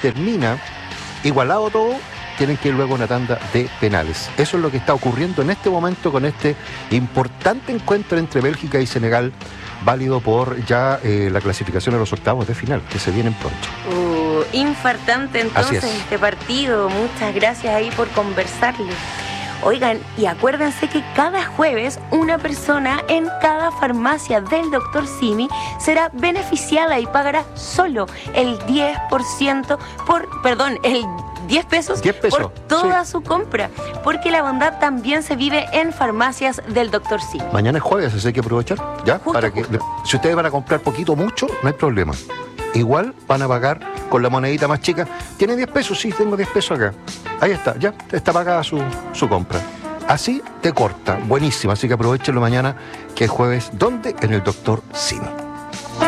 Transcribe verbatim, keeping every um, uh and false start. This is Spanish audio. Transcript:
termina igualado todo, tienen que ir luego a una tanda de penales. Eso es lo que está ocurriendo en este momento con este importante encuentro entre Bélgica y Senegal, válido por ya eh, la clasificación a los octavos de final, que se vienen pronto. Uh, infartante entonces Así es. este partido. Muchas gracias ahí por conversarle. Oigan, y acuérdense que cada jueves una persona en cada farmacia del doctor Simi será beneficiada y pagará solo el diez por ciento por, perdón, el diez pesos, diez pesos por toda sí. su compra, porque la bondad también se vive en farmacias del doctor Simi. Mañana es jueves, así hay que aprovechar, ¿ya? Justo, Para que, justo. si ustedes van a comprar poquito o mucho, no hay problema. Igual van a pagar con la monedita más chica. ¿Tiene diez pesos? Sí, tengo diez pesos acá. Ahí está, ya está pagada su, su compra. Así te corta, buenísimo. Así que aprovechenlo mañana, que es jueves. ¿Dónde? En el doctor Simi.